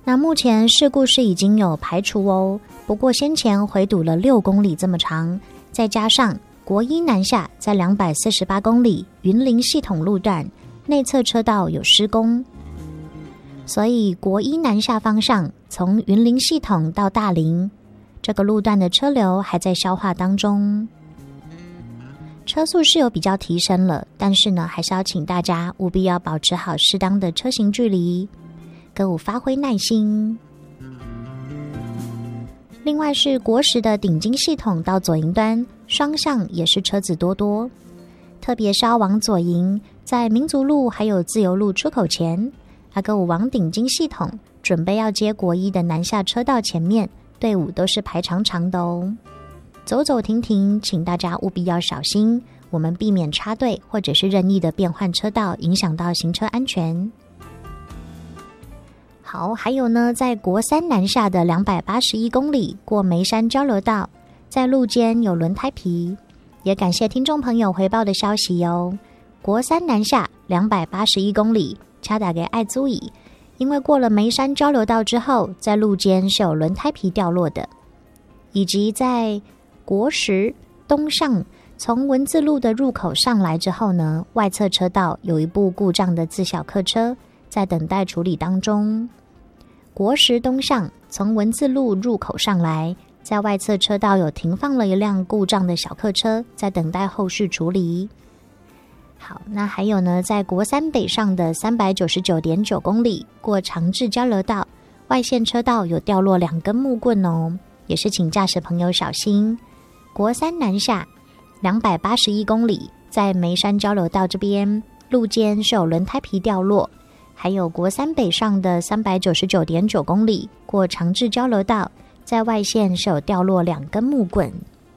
那目前事故是已经有排除哦，不过先前回堵了6公里这么长，再加上国一南下在248公里云林系统路段内侧车道有施工，所以国一南下方向从云林系统到大林这个路段的车流还在消化当中，车速是有比较提升了，但是呢，还是要请大家务必要保持好适当的车行距离，歌舞发挥耐心。另外是国十的顶金系统到左营端双向也是车子多多，特别是要往左营，在民族路还有自由路出口前，歌舞往顶金系统准备要接国一的南下车道前面，队伍都是排长长的哦。走走停停，请大家务必要小心，我们避免插队或者是任意的变换车道，影响到行车安全。好，还有呢，在国三南下的281公里过梅山交流道，在路肩有轮胎皮，也感谢听众朋友回报的消息哦。国三南下281公里，掐打给爱租椅，因为过了梅山交流道之后，在路肩是有轮胎皮掉落的，以及在国十东上从文字路的入口上来之后呢，外侧车道有一部故障的自小客车在等待处理当中。国十东上从文字路入口上来，在外侧车道有停放了一辆故障的小客车在等待后续处理。好，那还有呢，在国三北上的399.9公里过长治交流道，外线车道有掉落2根木棍哦，也是请驾驶朋友小心。国三南下281公里，在梅山交流道这边路肩是有轮胎皮掉落，还有国三北上的399.9公里过长治交流道，在外线是有掉落2根木棍。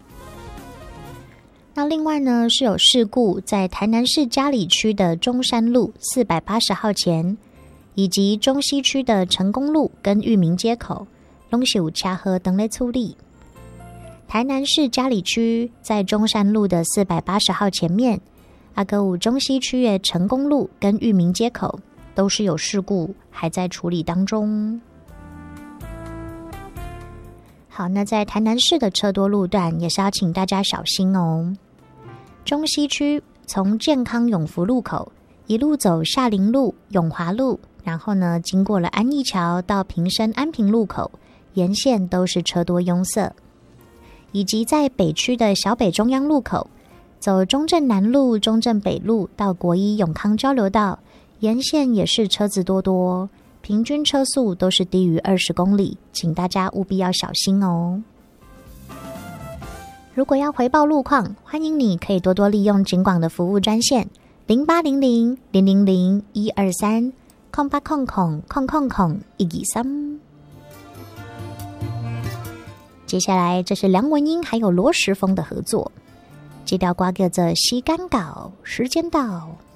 那另外呢，是有事故在台南市佳里区的中山路480号前，以及中西区的成功路跟裕民街口都是有车祸等在处理。台南市佳里区在中山路的480号前面，歌舞中西区的成功路跟裕民街口都是有事故还在处理当中。好，那在台南市的车多路段也是要请大家小心哦。中西区从健康永福路口一路走夏林路、永华路，然后呢经过了安义桥到平生安平路口，沿线都是车多拥塞。以及在北区的小北中央路口走中正南路、中正北路到国一永康交流道，沿线也是车子多多，平均车速都是低于20公里，请大家务必要小心哦。如果要回报路况，欢迎你可以多多利用警广的服务专线0800-000-123 0800-123。接下来这是梁文音还有罗时丰的合作，这条歌叫做《西干稿》，时间到。